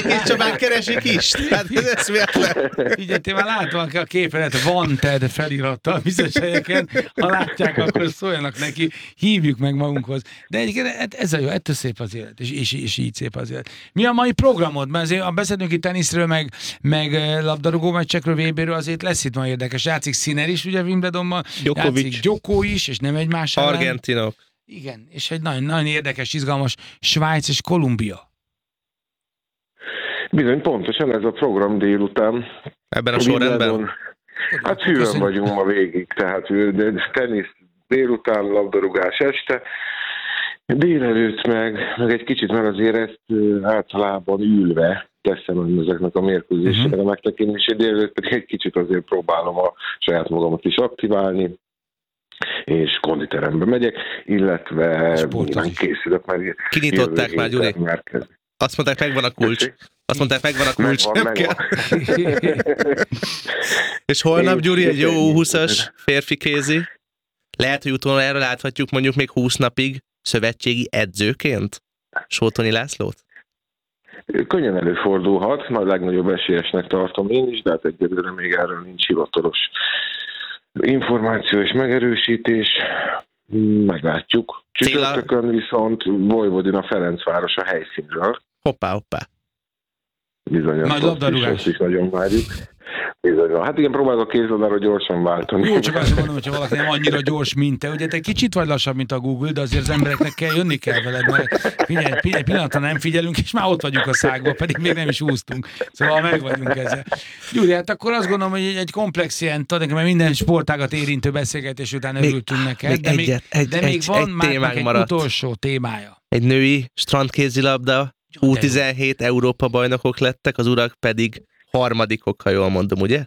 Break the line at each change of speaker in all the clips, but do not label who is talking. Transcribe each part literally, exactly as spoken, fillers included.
Békés Csabán keresik is. Hát ez eszméletlen.
Ugye, te már látom a képelet, Wanted felirattal bizonyos helyeken, ha látják, akkor szóljanak neki, hívjuk meg magunkhoz. De egyébként ez a jó, ettől szép az élet, és, és, és így szép az élet. Mi a mai programod? Mert azért beszélünk itt teniszről, meg, meg labdarúgó meccsekről, vé béről, azért lesz itt ma érdekes. Játszik Sinner is, ugye Wimbledonban, játszik Djoko is, és nem egymás ellen.
Argentinok.
Igen, és egy nagyon, nagyon érdekes, izgalmas Svájc és Kolumbia.
Bizony, pontosan ez a program délután.
Ebben a sorrendben?
Hát hűen vagyunk ma végig, tehát tenisz délután, labdarúgás este, délelőtt meg, meg egy kicsit, mert azért ezt általában ülve teszem ezeknek a mérkőzésekre uh-huh. a megtekintését, délelőtt pedig egy kicsit azért próbálom a saját magamat is aktiválni, és konditerembe megyek, illetve nyilván készülök, mert
kinyitották már, Gyuri? Azt mondták, megvan a kulcs. Azt mondták, megvan a kulcs.
Megvan, megvan.
És holnap, Gyuri, egy jó U húszas férfi kézi. Lehet, hogy utoljára láthatjuk mondjuk még húsz napig szövetségi edzőként Sótonyi Lászlót?
Könnyen előfordulhat, a legnagyobb esélyesnek tartom én is, de hát egyébként még erről nincs hivatalos információ és megerősítés. Meglátjuk. Csütörtökön viszont Vojvodina Ferencváros a helyszínről.
Hoppá, hoppá.
Bizonyos.
Nagy labdarúgás.
Is nagyon várjuk. Bizonyos. Hát igen, próbálok a kézlabdára gyorsan váltani.
Jó, csak azt mondom, hogyha valaki nem annyira gyors, mint te. Ugye te kicsit vagy lassabb, mint a Google, de azért az embereknek kell jönni kell veled, mert figyelj, egy pillanatra nem figyelünk, és már ott vagyunk a szágba, pedig még nem is úsztunk. Szóval meg vagyunk ezzel. Gyuri, hát akkor azt gondolom, hogy egy komplex ilyen, tudod, mert minden sportágat érintő beszélgetés után örültünk neked,
még
de még,
egyet, egy,
de még
egy,
van
egy
már egy
maradt.
utolsó témája.
Egy női strandkézilabda, U tizenhét Európa bajnokok lettek, az urak pedig harmadikok, ha jól mondom, ugye?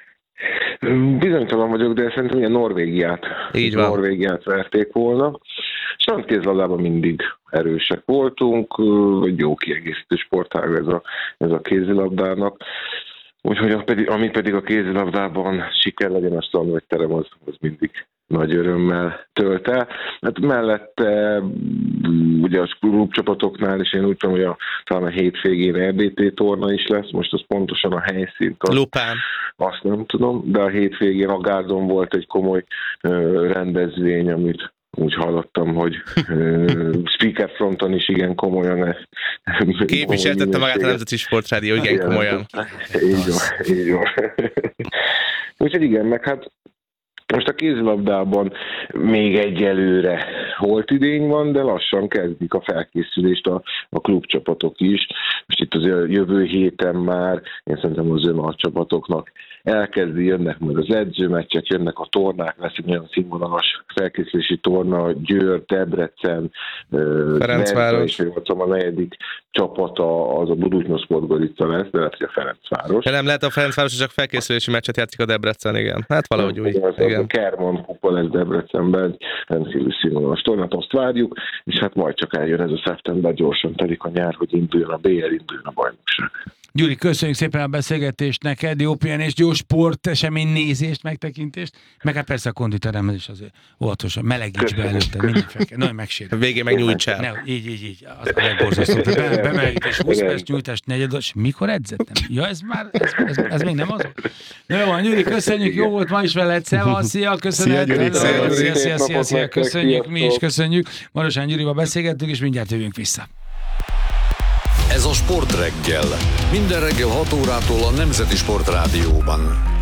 Bizonytalan vagyok, de szerintem ilyen Norvégiát,
Így van.
Norvégiát verték volna. Strandkézlabdában mindig erősek voltunk, egy jó kiegészítő sportág ez a, ez a kézilabdának. Úgyhogy pedig, ami pedig a kézilabdában siker legyen a strand vagy terem, az, az mindig nagy örömmel tölt el. Hát mellette ugye a klubcsapatoknál is én úgy tudom, hogy a, talán a hétvégén er bé té torna is lesz, most az pontosan a helyszínt. Azt,
Lupán.
Azt nem tudom, de a hétvégén a Gárdon volt egy komoly uh, rendezvény, amit úgy hallottam, hogy uh, speaker fronton is igen komolyan ezt.
Képviseltette magát a Nemzeti Sportrádió, igen, igen komolyan.
Így van, így van. Úgyhogy igen, meg hát most a kézilabdában még egyelőre holt idény van, de lassan kezdik a felkészülést a, a klubcsapatok is. Most itt azért jövő héten már, én szerintem az ön a csapatoknak elkezdi, jönnek majd az edzőmeccsek, jönnek a tornák, lesz egy olyan színvonalas felkészülési torna, Győr, Debrecen,
Ferencváros.
És a negyedik csapata az a Budújnos Sportgorica lesz, de lehet, hogy a Ferencváros.
De nem lehet a Ferencváros, csak felkészülési meccset játszik a Debrecen, igen. Hát valahogy úgy.
A Kermon kupa lesz Debrecenben, egy rendkívül színvonalas tornát, azt várjuk, és hát majd csak eljön ez a szeptember, gyorsan telik a nyár, hogy induljon a bé el, induljon a bajnokság.
Gyuri, köszönjük szépen a beszélgetést neked, jó pihenést, jó sportesemény nézést, megtekintést, meg hát persze a konditeremmel is azért óvatosan, melegíts be előtte, mindenféle, nagyon megsérül.
Végén meg nyújtsál.
Ne, így, így, így, az a legborzasztó. Be, bemelegítés, húsz perc nyújtás, negyedos, mikor edzettem? Ja, ez már, ez, ez, ez még nem az? Na jó van, Gyuri, köszönjük, jó volt ma is veled, szia, szia, köszönjük.
Szia, Gyuri,
szia,
szia,
szia, szia, szia, köszönjük, mi is köszönjük. Marosán Gyurival beszélgettünk, és mindjárt jövünk vissza.
Ez a Sportreggel. Minden reggel hat órától a Nemzeti Sportrádióban.